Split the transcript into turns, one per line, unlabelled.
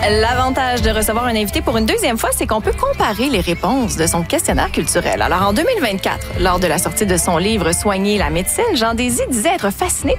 L'avantage de recevoir un invité pour une deuxième fois, c'est qu'on peut comparer les réponses de son questionnaire culturel. Alors, en 2024, lors de la sortie de son livre « Soigner la médecine », Jean Désy disait être fasciné